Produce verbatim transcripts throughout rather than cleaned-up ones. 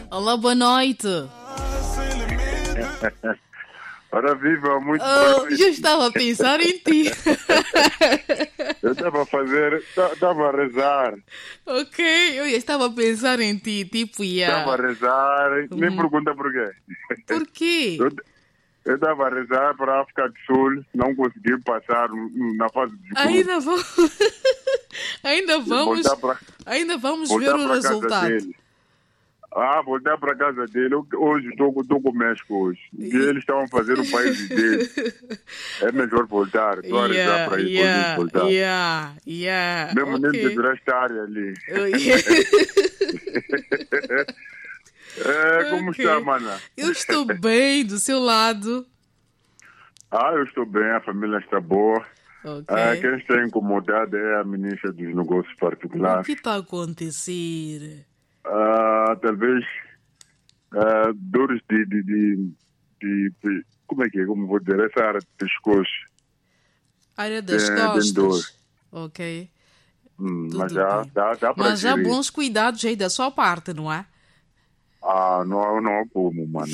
Olá, boa noite. Ora viva, muito Oh, boa noite. já estava a pensar em ti. Eu estava a fazer, estava a rezar, Ok, eu já estava a pensar em ti, tipo, estava a yeah. rezar, nem Uhum. pergunta porquê. Por quê? Eu eu estava a rezar para a África do Sul não conseguir passar na fase de grupo Ainda vamos, ainda e vamos, voltar para ainda vamos ver voltar o para a casa resultado. dele. Ah, voltar para a casa dele. Eu- Hoje estou estou com o México hoje. E eles estavam a fazer o país deles. É melhor voltar. Estou a rezar Yeah, para ir yeah, voltar. yeah, yeah. Mesmo nem Ok. deverá estar ali. Oh, yeah. É, como Ok. está, mana? Eu estou bem do seu lado. Ah, eu estou bem, a família está boa. Ok. Ah, quem está incomodado é a ministra dos Negócios O Particulares. que está a acontecer? Ah, talvez ah, dores de, de, de, de, de- Como é que é? Como vou dizer? Essa área de pescoço Área das tem, tem dor. costas. Ok. Hum, mas Tudo já bem. dá, dá para Mas há gerir. bons cuidados aí da sua parte, não é? Ah, não, não há como, mano.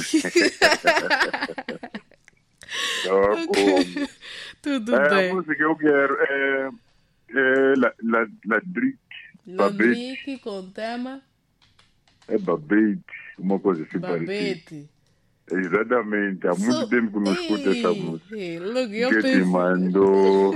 Não há como. Tudo É, a bem. música que eu quero é, é La, La, Ladric, Babete. Landrique com tema É Babete, uma coisa assim parecida. Babete. Exatamente, há muito So... tempo que não escuto essa Ei, música. ei, logo eu Que te pensei. mandou.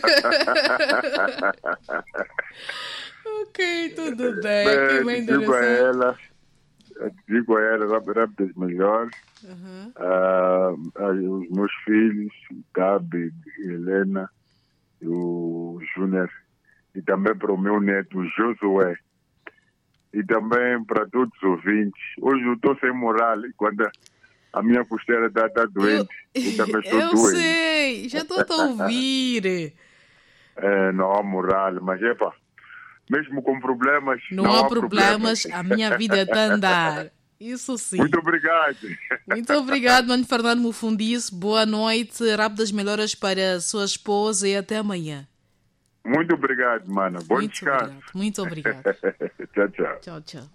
Ok, tudo bem. Que Bem, bem digo a interessante. ela, digo a ela, rap- rápidas melhores, Uhum. ah, ah, os meus filhos, o Gabi, a Helena, e o Júnior, e também para o meu neto, o Josué, e também para todos os ouvintes. Hoje eu estou sem moral, e quando a- a minha costela está tá Eu, doente, eu também estou eu doente. sei, já estou a ouvir. É, não há moral, mas é pá, mesmo com problemas, Não, não há há problemas. problemas, a minha vida está a andar. Isso sim. Muito obrigado. Muito obrigado, Mano Fernando Mufundice. Boa noite, rápidas melhoras para a sua esposa e até amanhã. Muito obrigado, mana. Bom Muito descanso. obrigado, muito obrigado. Tchau, tchau. Tchau, tchau.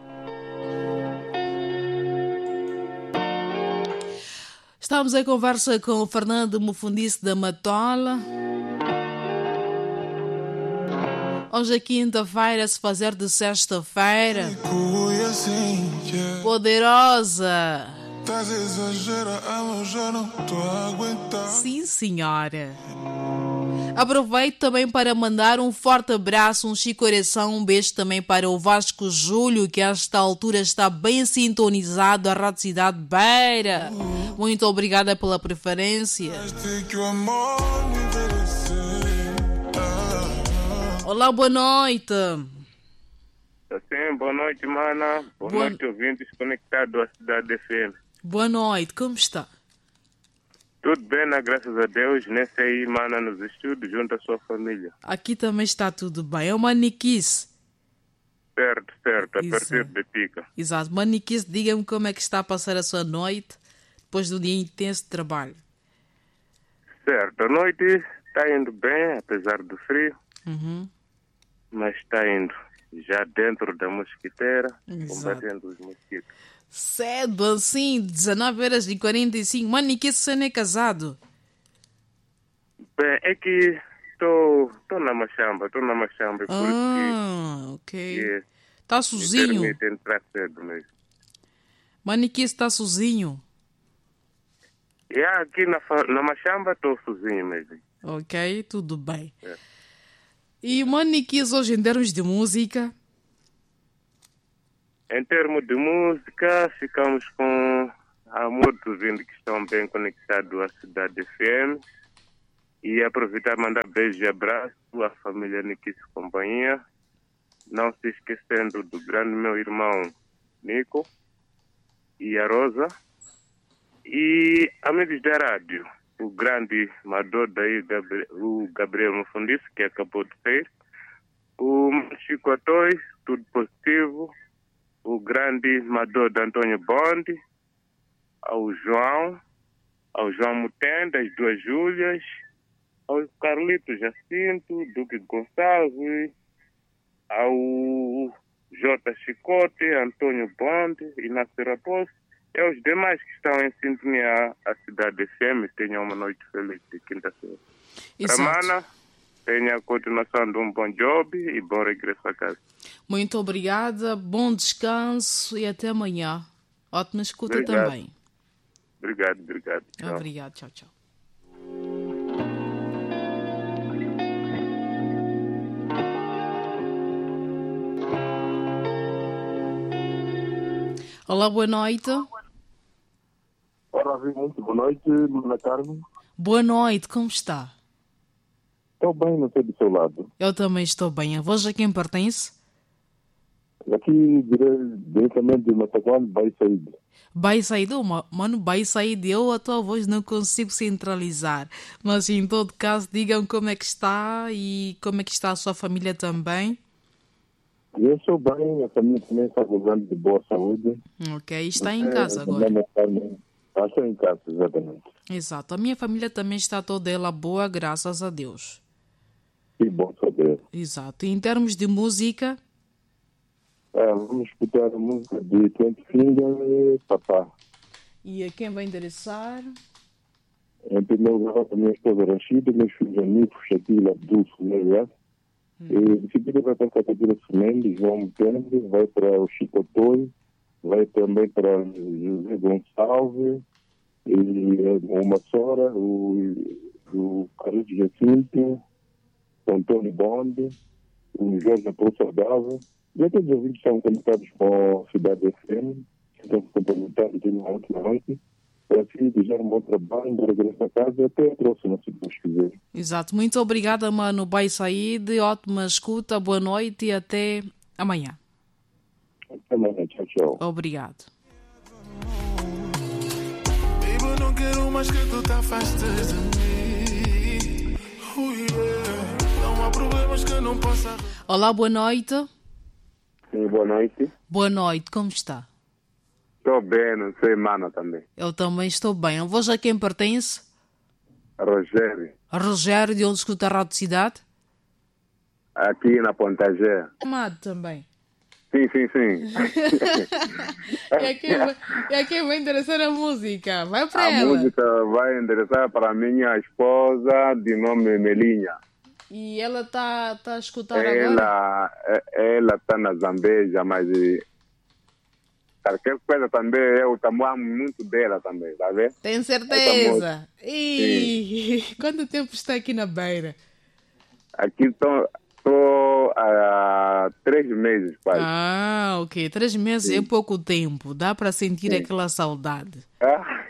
Estamos em conversa com o Fernando Mufundice da Matola. Hoje é quinta-feira, se fazer de sexta-feira. Poderosa. Sim, senhora. Aproveito também para mandar um forte abraço, um chicoração, um beijo também para o Vasco Júlio, que a esta altura está bem sintonizado à Rádio Cidade Beira. Muito obrigada pela preferência. Olá, boa noite. Sim, boa noite, mana. Boa, Boa- noite, ouvintes conectados à Cidade F M. Boa noite, como está? Tudo bem, né? Graças a Deus. Nesse aí, mana, nos estudos, junto à sua família. Aqui também está tudo bem. É uma Niquice. Certo, certo. A Exato. partir de pica. Exato. Uma Niquice, diga-me como é que está a passar a sua noite depois do dia intenso de trabalho. Certo. A noite está indo bem, apesar do frio. Uhum. Mas está indo. Já dentro da mosquiteira, Exato. combatendo os mosquitos. Cedo, assim, dezenove horas e quarenta e cinco. Mano, Niquice, você não é casado? Bem, é que estou na machamba. Estou na machamba porque Ah, ok. é, Está me sozinho? permite entrar cedo mesmo. Mano, Niquice está sozinho? E aqui na, fa- na machamba estou sozinho mesmo. Ok, tudo bem. É. E Mano, Niquice, hoje em termos de música? Em termos de música, ficamos com amor dos índios que estão bem conectados à Cidade F M. E aproveitar e mandar beijo e abraço à família Niquice Companhia. Não se esquecendo do grande meu irmão Nico e a Rosa. E amigos da rádio, o grande Mador daí, Gabri- o Gabriel Mufundice, que acabou de sair. O Chico Atoi, tudo positivo. O grande Mador de Antônio Bonde, ao João, ao João Mutenda, as duas Júlias, ao Carlito Jacinto, Duque Gonçalves, ao J. Chicote, Antônio Bonde, Inácio Raposo e os demais que estão em sintonia à Cidade F M. Tenham uma noite feliz de quinta-feira. Ramana, tenha a continuação de um bom job e bom regresso a casa. Muito obrigada, bom descanso e até amanhã. Ótima escuta Obrigado. também. Obrigado, obrigado. Tchau. Obrigado, tchau, tchau. Olá, boa noite. Olá, muito boa noite, Luna Carmen. Boa noite, como está? Estou bem, não sei do seu lado. Eu também estou bem. A voz a quem pertence? Aqui, dire- diretamente de Matagual, vai sair. Vai sair de uma. Mano, vai sair de eu, a tua voz não consigo centralizar. Mas em todo caso, digam como é que está e como é que está a sua família também. Eu estou bem, a família também está gozando de boa saúde. Ok, está em É, casa agora. também está em- ah, estou em casa, exatamente. Exato, a minha família também está toda ela boa, graças a Deus. Que bom saber. Exato, e em termos de música, Ah, vamos escutar a música de Twenty Finger e Papá. e a quem vai endereçar? Em primeiro lugar, para a minha esposa Rashida, meus filhos amigos, Shaquille, Abdul, Suleia. E de seguida vai para a Catarina Fernandes, João Mutende, vai para o Chico Toy, vai também para José Gonçalves, e o Massora, o, o Carlos Jacinto, o Antônio Bonde, o Jorge Apolo Saudável, e até os ouvintes são conectados com a Cidade F M, que estão complementados de uma outra noite, para assim desejar um bom trabalho, de regresso a casa, até a próxima, se Deus quiser. Exato, muito obrigada, mano. Vai sair de ótima escuta, boa noite e até amanhã. Até amanhã, tchau, tchau. Obrigado. Baby, não quero mais que tu te afastes de mim. Ui, yeah. Não há problemas que não possa. Olá, boa noite. Sim, boa noite. Boa noite, como está? Estou bem, não sei, mana também. Eu também estou bem. A voz a quem pertence? Rogério, Rogério, de onde escuta a Rádio Cidade? aqui na Pontagé. Amado também. Sim, sim, sim. É quem vai, é quem vai endereçar a música. Vai para A ela. música vai endereçar para a minha esposa, de nome Melinha. E ela está tá a escutar agora? Ela ela está na Zambeja, mas eh, qualquer coisa também, eu também amo muito dela também, tá vendo? Tem certeza? Ih, quanto tempo está aqui na beira? Aqui estou há três meses, quase. Ah, ok. Três meses é pouco tempo. Dá para sentir Sim. aquela saudade. Ah,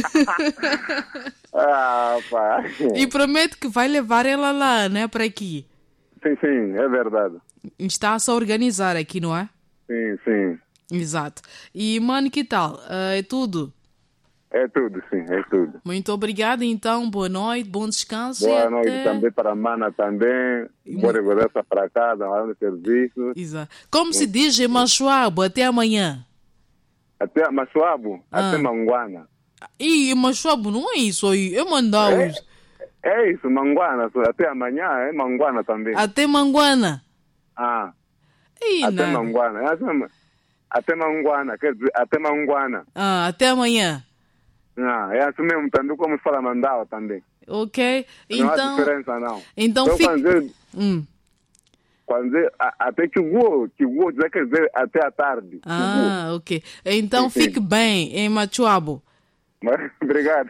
ah pá. E promete que vai levar ela lá, né? Para aqui. Sim, sim, é verdade. Está a se organizar aqui, não é? Sim, sim. Exato. E, mano, que tal? Ah, é tudo? É tudo, sim, é tudo. Muito obrigada, então. Boa noite, bom descanso. Boa e noite até... também para a mana também. Boa regresso para casa, lá no serviço. Exato. Como se diz em Machuabo, até amanhã. Até Machuabo, Ah. até Manguana. Ih, Machuabo não é isso aí. É Mandaus. É, é isso, Manguana. Até amanhã é Manguana também. Até Manguana. Ah, Ih, até nada. Manguana. É até, até Manguana, quer dizer, até Manguana. Ah, até amanhã. Ah, é assim mesmo, também como se fala Mandau também. Ok? Não há Então, diferença, não. então Então, fica... quando dizer, Hum. quando dizer, a- até que vou, que vou dizer, quer dizer, até a tarde. Ah, ok. Então Sim, sim. fique bem em Machuabo. Mas, obrigado.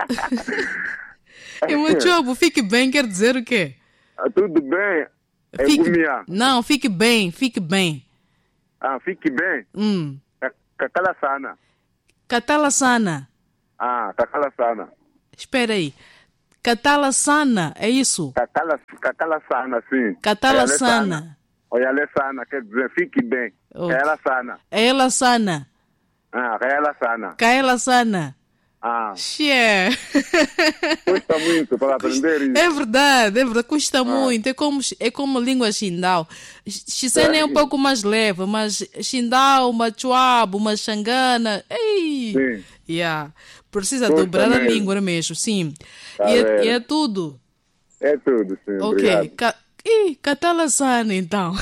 Em Machuabo, fique bem quer dizer o quê? Ah, tudo bem? É Fique... Gumia. Não, fique bem, fique bem. Ah, fique bem. Hum. Ca- Cacala sana. Catala sana. Ah, cacala sana. Espera aí. Catala sana, é isso? Cacala, cacala sana, sim. Catala Ela é sana. Olha, ela é sana, quer dizer, fique bem. Ok. Ela sana. Ela sana. Ah, ela sana. Kaela sana. Ah, Xé. custa muito para aprender isso. É verdade, é verdade, custa muito. É como, é como a língua Xindao. Xisena é um pouco mais leve, mas Xindao, Machuabo, Machangana, ei! Sim. Yeah. Precisa Custa dobrar a mesmo. língua mesmo, sim. Tá E é, vendo? e é tudo. É tudo, sim. Ok. Obrigado. Ca- Ih, Catala Sana, então.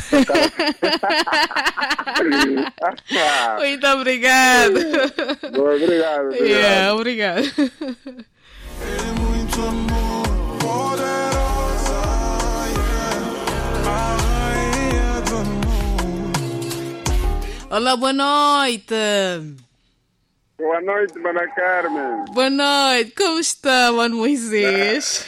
Muito obrigado. Obrigado. Yeah, obrigado. É muito amor, poderosa, yeah. A rainha do amor. Olá, boa noite. Boa noite, Mana Carmen. Boa noite. Como está, Mano Moisés?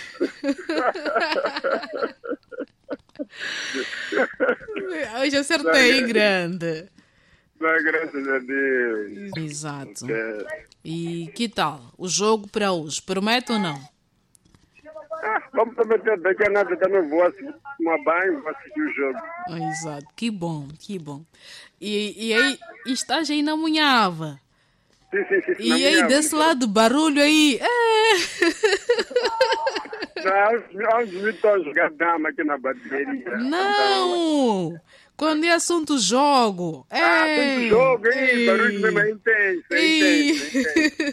Hoje acertei grande. Dá graças a Deus. Exato. É. E que tal? O jogo para hoje? Promete ou não? Ah, vamos prometer, daqui a nada também vou assistir uma banho, vou assistir o jogo. Ah, exato. Que bom, que bom. E, e aí, estás aí na Munhava? Sim, sim, sim. E aí, desse lado, barulho aí. É. Não, os estão a jogar dama aqui na bateria. Não! Quando é assunto jogo. Ah, Ei, tem jogo, hein? ei, Barulho mesmo é intenso, é ei. intenso, é intenso.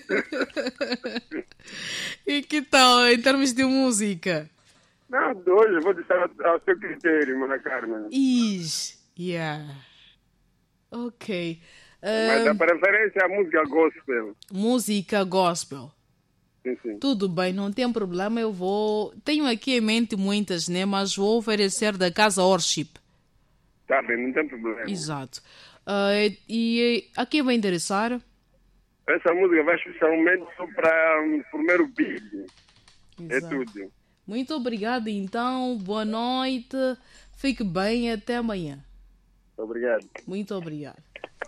E que tal em termos de música? Não, hoje eu vou deixar ao, ao seu critério, Mana Carmen. Is. Yeah. Ok. Mas Ah, a preferência é a música gospel. música gospel. Sim, sim. Tudo bem, não tem problema. Eu vou. Tenho aqui em mente muitas, né? Mas vou oferecer da Casa Worship. Tá bem, não tem problema. Exato. Ah, e, e a quem vai interessar? Essa música vai especialmente só para o primeiro beat. É Exato. tudo. Muito obrigada, então. Boa noite. Fique bem. Até amanhã. Obrigado. Muito obrigada.